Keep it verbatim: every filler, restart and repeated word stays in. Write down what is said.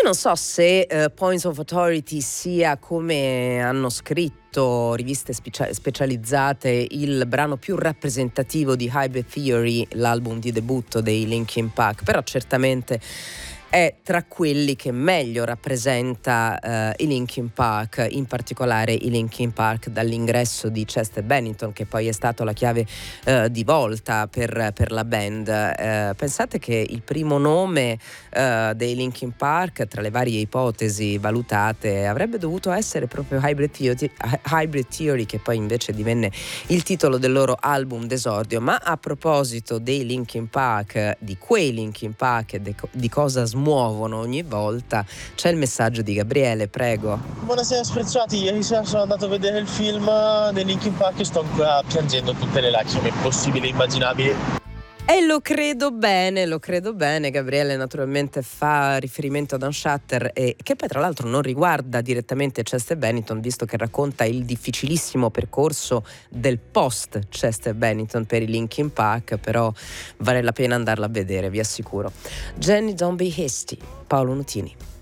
non so se uh, Points of Authority sia, come hanno scritto riviste specia- specializzate, il brano più rappresentativo di Hybrid Theory, l'album di debutto dei Linkin Park, però certamente è tra quelli che meglio rappresenta uh, i Linkin Park, in particolare i Linkin Park dall'ingresso di Chester Bennington, che poi è stato la chiave uh, di volta per, per la band. Uh, pensate che il primo nome uh, dei Linkin Park, tra le varie ipotesi valutate, avrebbe dovuto essere proprio Hybrid Theory, Hybrid Theory, che poi invece divenne il titolo del loro album d'esordio. Ma a proposito dei Linkin Park, di quei Linkin Park e de- di cosa muovono ogni volta, c'è il messaggio di Gabriele, prego. Buonasera sprezzati, ieri sera sono andato a vedere il film dei Linkin Park e sto ancora piangendo tutte le lacrime possibili e immaginabili. E lo credo bene, lo credo bene. Gabriele naturalmente fa riferimento ad Unshatter, e che poi tra l'altro non riguarda direttamente Chester Bennington, visto che racconta il difficilissimo percorso del post Chester Bennington per i Linkin Park, però vale la pena andarla a vedere, vi assicuro. Jenny, don't be hasty, Paolo Nutini.